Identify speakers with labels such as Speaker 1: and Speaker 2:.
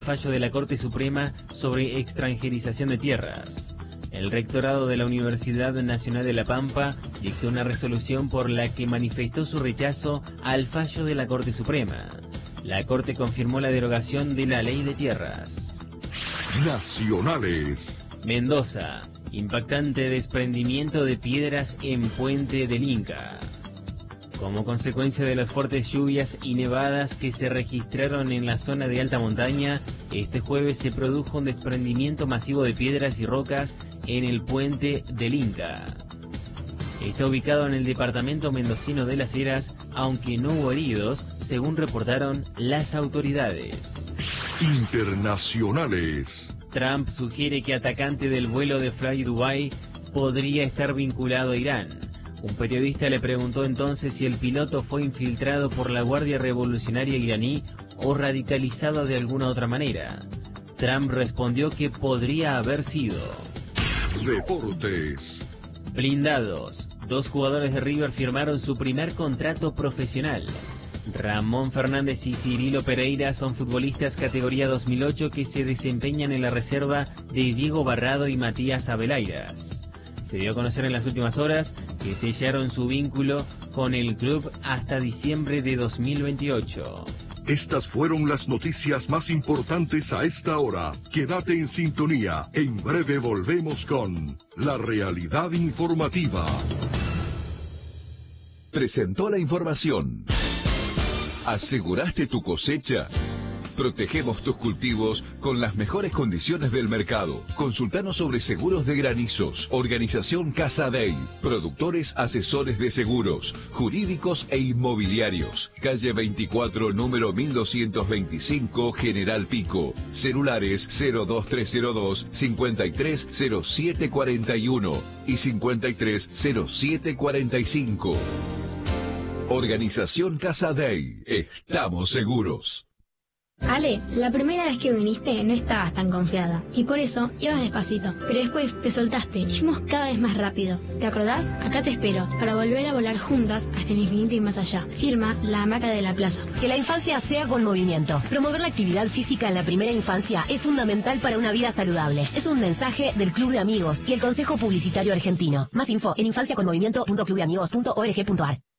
Speaker 1: Fallo de la Corte Suprema sobre extranjerización de tierras. El rectorado de la Universidad Nacional de La Pampa dictó una resolución por la que manifestó su rechazo al fallo de la Corte Suprema. La Corte confirmó la derogación de la Ley de Tierras.
Speaker 2: Nacionales.
Speaker 1: Mendoza. Impactante desprendimiento de piedras en Puente del Inca. Como consecuencia de las fuertes lluvias y nevadas que se registraron en la zona de alta montaña, este jueves se produjo un desprendimiento masivo de piedras y rocas en el Puente del Inca. Está ubicado en el departamento mendocino de Las Heras, aunque no hubo heridos, según reportaron las autoridades.
Speaker 2: Internacionales.
Speaker 1: Trump sugiere que atacante del vuelo de Fly Dubai podría estar vinculado a Irán. Un periodista le preguntó entonces si el piloto fue infiltrado por la Guardia Revolucionaria iraní o radicalizado de alguna otra manera. Trump respondió que podría haber sido.
Speaker 2: Deportes.
Speaker 1: Blindados. 2 jugadores de River firmaron su primer contrato profesional. Ramón Fernández y Cirilo Pereira son futbolistas categoría 2008 que se desempeñan en la reserva de Diego Barrado y Matías Abelairas. Se dio a conocer en las últimas horas que sellaron su vínculo con el club hasta diciembre de 2028.
Speaker 2: Estas fueron las noticias más importantes a esta hora. Quédate en sintonía. En breve volvemos con La Realidad Informativa.
Speaker 3: Presentó la información. ¿Aseguraste tu cosecha? Protegemos tus cultivos con las mejores condiciones del mercado. Consultanos sobre seguros de granizos. Organización Casa Dey. Productores asesores de seguros, jurídicos e inmobiliarios. Calle 24, número 1225, General Pico. Celulares 02302 530741 y 530745. Organización Casa Dey. Estamos seguros.
Speaker 4: Ale, la primera vez que viniste no estabas tan confiada y por eso ibas despacito, pero después te soltaste y fuimos cada vez más rápido. ¿Te acordás? Acá te espero para volver a volar juntas hasta el infinito y más allá. Firma La Hamaca de la Plaza.
Speaker 5: Que la infancia sea con movimiento. Promover la actividad física en la primera infancia es fundamental para una vida saludable. Es un mensaje del Club de Amigos y el Consejo Publicitario Argentino. Más info en infanciaconmovimiento.clubdeamigos.org.ar.